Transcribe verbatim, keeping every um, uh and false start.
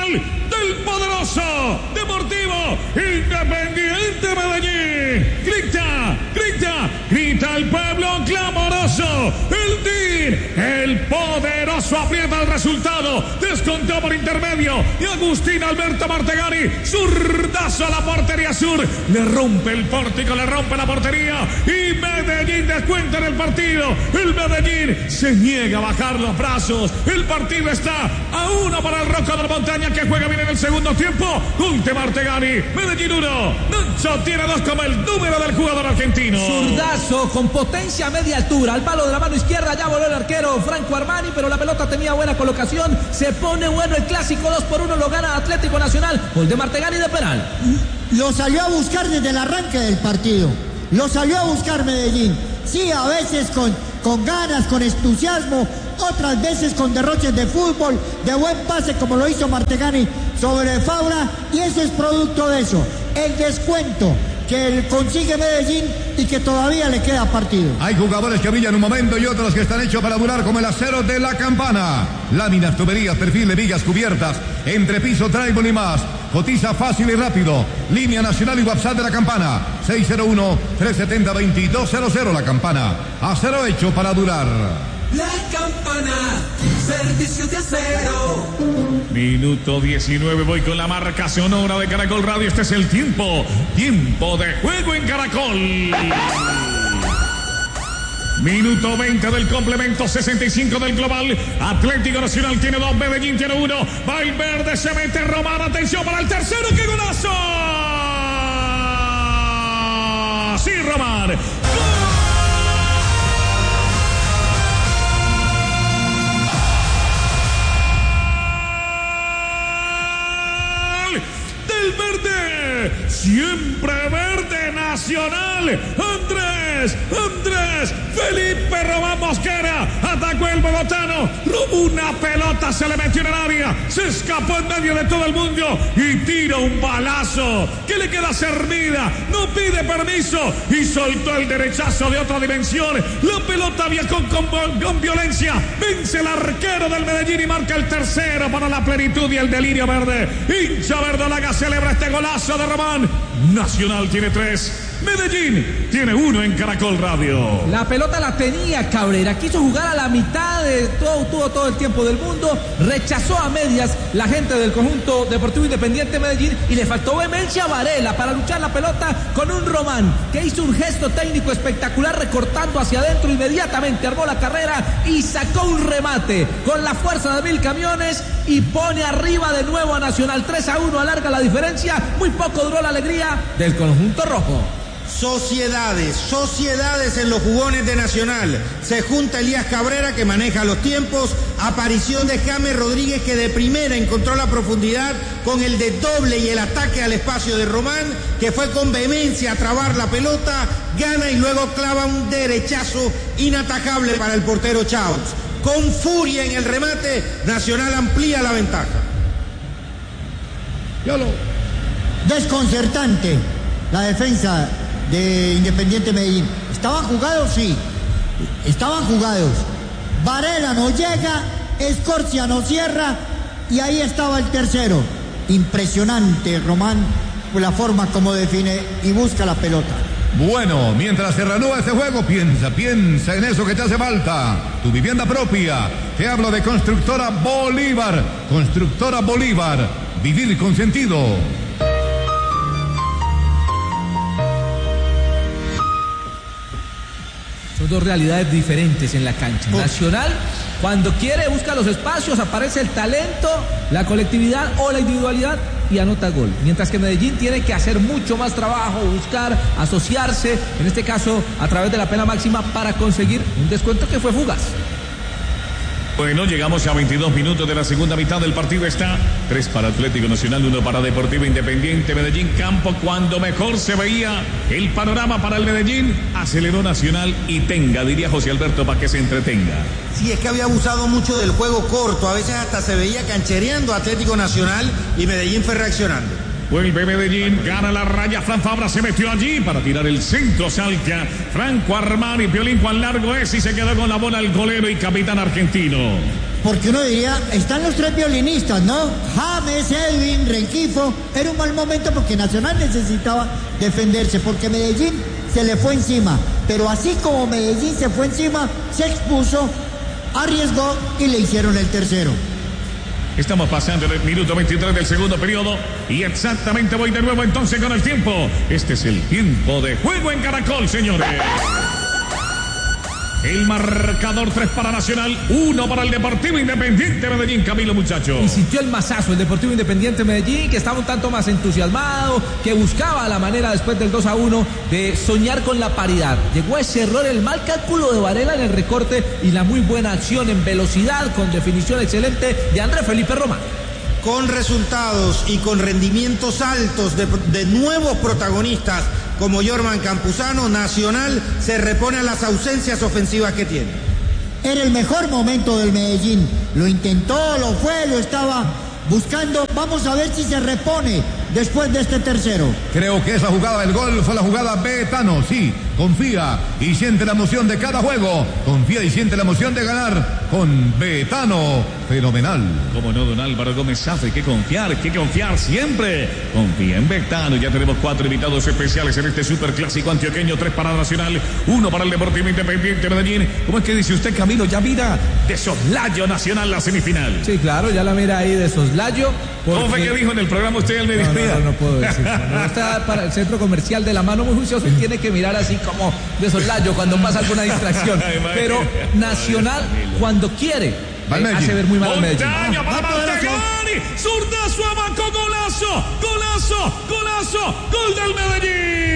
del poderoso Deportivo Independiente Medellín. Grita, grita, grita el pueblo clamoroso. El D I N, el poderoso aprieta el resultado. Descontó por intermedio y Agustín Alberto Martegani, zurdazo a la portería sur. Le rompe el pórtico, le rompe la portería y Medellín descuenta en el partido. El Medellín se niega a bajar los brazos. El partido está a uno para el Rocco de la Montaña, que juega bien en el segundo tiempo. Gol de Martegani. Medellín uno. Nacho tiene dos como el número del jugador argentino. Zurdazo con potencia a media altura. Al palo de la mano izquierda ya voló el arquero Franco Armani, pero la pelota tenía buena colocación. Se pone bueno el clásico. Dos por uno lo gana Atlético Nacional. Gol de Martegani de penal. Lo salió a buscar desde el arranque del partido. Lo salió a buscar Medellín. Sí, a veces con, con ganas, con entusiasmo. Otras veces con derroches de fútbol, de buen pase como lo hizo Martegani sobre Fabra, y ese es producto de eso, el descuento que consigue Medellín y que todavía le queda partido. Hay jugadores que brillan un momento y otros que están hechos para durar, como el acero de la Campana. Láminas, tuberías, perfiles, vigas, cubiertas, entrepiso, tribal y más. Cotiza fácil y rápido. Línea nacional y WhatsApp de la Campana. seis cero uno, tres siete cero, dos dos cero cero. La Campana. Acero hecho para durar. La Campana, servicios de acero. Minuto diecinueve, voy con la marca sonora de Caracol Radio. Este es el tiempo, tiempo de juego en Caracol. Minuto veinte del complemento, sesenta y cinco del global. Atlético Nacional tiene dos, Medellín tiene uno. Valverde se mete, Román, atención para el tercero, ¡qué golazo! Sí, Román. ¡Gol! Verde, siempre verde Nacional. Andrés, Andrés, Felipe Román Mosquera, atacó el bogotano, robó una pelota, se le metió en el área, se escapó en medio de todo el mundo y tira un balazo que le queda servida, no pide permiso y soltó el derechazo de otra dimensión. La pelota viajó con, con violencia, vence el arquero del Medellín y marca el tercero para la plenitud y el delirio verde. Hincha verdolaga celebra este golazo de Román. Nacional tiene tres, Medellín tiene uno en Caracol Radio. La pelota la tenía Cabrera, quiso jugar a la mitad de todo, tuvo todo el tiempo del mundo, rechazó a medias la gente del conjunto Deportivo Independiente Medellín y le faltó vehemencia a Varela para luchar la pelota con un Román que hizo un gesto técnico espectacular recortando hacia adentro, inmediatamente armó la carrera y sacó un remate con la fuerza de mil camiones y pone arriba de nuevo a Nacional. Tres a uno, alarga la diferencia, muy poco duró la alegría del conjunto rojo. Sociedades, sociedades en los jugones de Nacional. Se junta Elías Cabrera, que maneja los tiempos. Aparición de James Rodríguez, que de primera encontró la profundidad con el de doble y el ataque al espacio de Román, que fue con vehemencia a trabar la pelota, gana y luego clava un derechazo inatajable para el portero Chávez. Con furia en el remate, Nacional amplía la ventaja. Yolo. Desconcertante la defensa de Independiente Medellín. ¿Estaban jugados? Sí. Estaban jugados. Varela no llega, Escorcia no cierra y ahí estaba el tercero. Impresionante, Román, por la forma como define y busca la pelota. Bueno, mientras se reanuda este juego, piensa, piensa en eso que te hace falta. Tu vivienda propia. Te hablo de Constructora Bolívar. Constructora Bolívar. Vivir con sentido. Son dos realidades diferentes en la cancha. Nacional, cuando quiere, busca los espacios, aparece el talento, la colectividad o la individualidad y anota gol. Mientras que Medellín tiene que hacer mucho más trabajo, buscar, asociarse, en este caso a través de la pena máxima para conseguir un descuento que fue fugaz. Bueno, llegamos a veintidós minutos de la segunda mitad del partido. Está tres para Atlético Nacional, uno para Deportivo Independiente Medellín. Campo cuando mejor se veía el panorama para el Medellín, aceleró Nacional y tenga, diría José Alberto, para que se entretenga. Sí, es que había abusado mucho del juego corto, a veces hasta se veía canchereando Atlético Nacional y Medellín fue reaccionando. Vuelve Medellín, gana la raya. Fran Fabra se metió allí para tirar el centro. Salca Franco Armani, Piolín, cuán largo es, y se quedó con la bola el golero y capitán argentino. Porque uno diría, están los tres violinistas, ¿no? James, Edwin, Rengifo. Era un mal momento porque Nacional necesitaba defenderse, porque Medellín se le fue encima. Pero así como Medellín se fue encima, se expuso, arriesgó y le hicieron el tercero. Estamos pasando el minuto veintitrés del segundo periodo y exactamente voy de nuevo entonces con el tiempo. Este es el tiempo de juego en Caracol, señores. El marcador: tres para Nacional, uno para el Deportivo Independiente Medellín. Camilo, muchacho. Y sintió el masazo el Deportivo Independiente Medellín, que estaba un tanto más entusiasmado, que buscaba la manera después del dos a uno de soñar con la paridad. Llegó ese error, el mal cálculo de Varela en el recorte y la muy buena acción en velocidad, con definición excelente de Andrés Felipe Román. Con resultados y con rendimientos altos de, de nuevos protagonistas como Jorman Campuzano, Nacional se repone a las ausencias ofensivas que tiene. Era el mejor momento del Medellín. Lo intentó, lo fue, lo estaba buscando. Vamos a ver si se repone después de este tercero. Creo que esa jugada del gol fue la jugada Betano. Sí, confía y siente la emoción de cada juego. Confía y siente la emoción de ganar con Betano. Fenomenal. Como no, don Álvaro Gómez Safe, que confiar, que confiar siempre. Confía en Betano. Ya tenemos cuatro invitados especiales en este superclásico antioqueño. Tres para Nacional, uno para el Deportivo Independiente Medellín. ¿Cómo es que dice usted, Camilo? Ya mira de soslayo Nacional la semifinal. Sí, claro, ya la mira ahí de soslayo. Porque... ¿Cómo fue que dijo en el programa usted al mediodía? No, no, no, no puedo decir. No está para el centro comercial de la mano muy juicioso y tiene que mirar así como de soslayo cuando pasa alguna distracción. Pero Nacional, cuando quiere, eh, hace ver muy mal al Medellín. Montaña para Martegani, zurdazo, abaco, golazo, golazo, golazo, gol del Medellín.